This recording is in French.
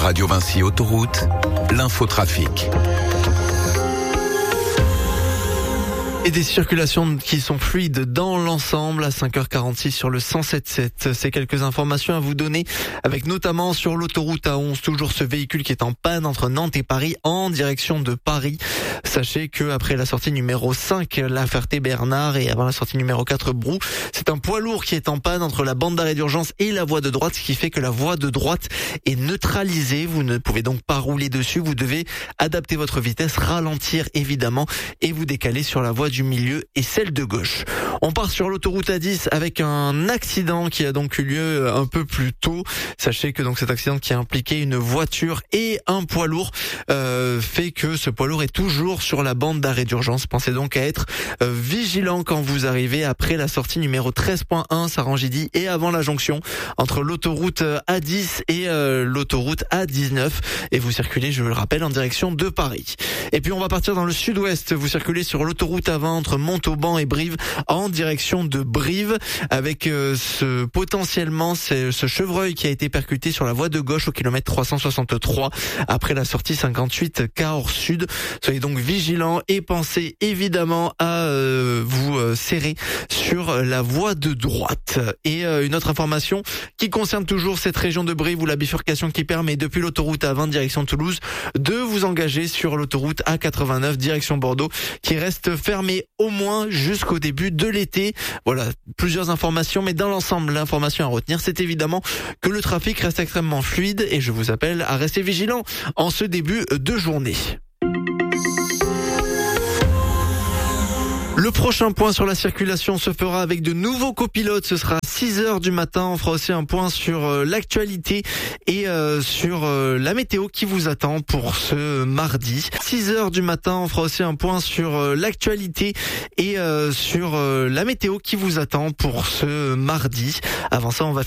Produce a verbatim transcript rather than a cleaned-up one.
Radio Vinci Autoroute, l'infotrafic. Et des circulations qui sont fluides dans l'ensemble à cinq heures quarante-six sur le cent sept sept. C'est quelques informations à vous donner, avec notamment sur l'autoroute A onze, toujours ce véhicule qui est en panne entre Nantes et Paris en direction de Paris. Sachez que après la sortie numéro cinq, La Ferté-Bernard, et avant la sortie numéro quatre, Brou, c'est un poids lourd qui est en panne entre la bande d'arrêt d'urgence et la voie de droite, ce qui fait que la voie de droite est neutralisée. Vous ne pouvez donc pas rouler dessus. Vous devez adapter votre vitesse, ralentir évidemment, et vous décaler sur la voie du milieu et celle de gauche. On part sur l'autoroute A dix avec un accident qui a donc eu lieu un peu plus tôt. Sachez que donc cet accident qui a impliqué une voiture et un poids lourd euh, fait que ce poids lourd est toujours sur la bande d'arrêt d'urgence. Pensez donc à être euh, vigilant quand vous arrivez après la sortie numéro treize point un Sarangidi et avant la jonction entre l'autoroute A dix et euh, l'autoroute A dix-neuf, et vous circulez, je le rappelle, en direction de Paris. Et puis on va partir dans le sud-ouest. Vous circulez sur l'autoroute A vingt entre Montauban et Brive en direction de Brive, avec euh, ce potentiellement ce, ce chevreuil qui a été percuté sur la voie de gauche au kilomètre trois cent soixante-trois après la sortie cinquante-huit Cahors Sud. Soyez donc vigilants et pensez évidemment à euh, vous euh, serrer sur la voie de droite. Et euh, une autre information qui concerne toujours cette région de Brive, où la bifurcation qui permet depuis l'autoroute A vingt direction Toulouse de vous engager sur l'autoroute A quatre-vingt-neuf direction Bordeaux, qui reste fermée au moins jusqu'au début de l'été. Voilà, plusieurs informations, mais dans l'ensemble, l'information à retenir, c'est évidemment que le trafic reste extrêmement fluide, et je vous appelle à rester vigilants en ce début de journée. Le prochain point sur la circulation se fera avec de nouveaux copilotes. Ce sera à six heures du matin. On fera aussi un point sur euh, l'actualité et euh, sur euh, la météo qui vous attend pour ce mardi. six heures du matin, on fera aussi un point sur euh, l'actualité et euh, sur euh, la météo qui vous attend pour ce mardi. Avant ça, on va